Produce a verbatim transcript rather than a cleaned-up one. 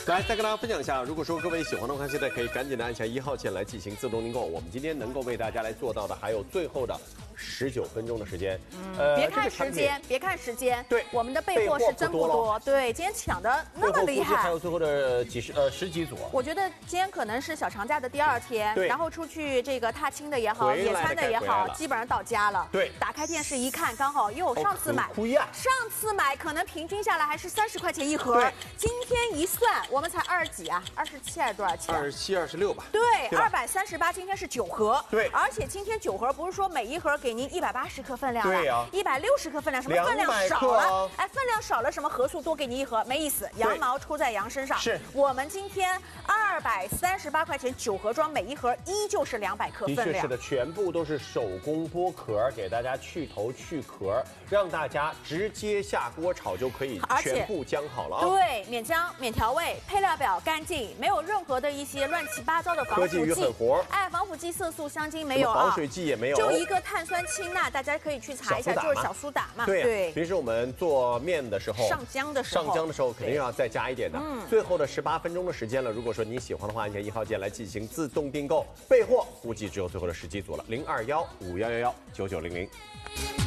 来，再跟大家分享一下，如果说各位喜欢的话，现在可以赶紧的按下一号键来进行自动订购。我们今天能够为大家来做到的还有最后的十九分钟的时间。 嗯，呃、别看时间，别看时间。 对， 我们的备货是真不多。对，今天抢的那么厉害。 还有最后的几十呃十几组。 我觉得今天可能是小长假的第二天，然后出去这个踏青的也好，野餐的也好，基本上到家了。 对， 打开电视一看，刚好哟，上次买，上次买可能平均下来还是三十块钱一盒，今天一算，我们才二十几啊，二十七还是多少钱？ 二十七、二十六吧。 对，二百三十八，今天是九盒。 对， 而且今天九盒不是说每一盒给您一百八十克分量了， 对呀， 一百六十克分量，什么分量少了？哎，分量少了，什么盒数多给你一盒，没意思，羊毛出在羊身上。 是， 我们今天二百三十八块钱九盒装，每一盒依旧是两百克分量。 的确是的，全部都是手工剥壳，给大家去头去壳，让大家直接下锅炒就可以全部姜好了啊。 对，免姜、免调味，配料表干净，没有任何的一些乱七八糟的防腐剂。 科技与狠活， 哎，防腐剂、色素、香精没有啊， 防水剂也没有， 就一个碳酸氢钠，大家可以去查一下，就是小苏打嘛。 对对，平时我们做面的时候， 上姜的时候， 上姜的时候肯定要再加一点的。嗯，最后的十八分钟的时间了，如果说你喜欢的话，按下一号键来进行自动订购，备货估计只有最后的十几组了，零二幺五幺幺幺九九零零。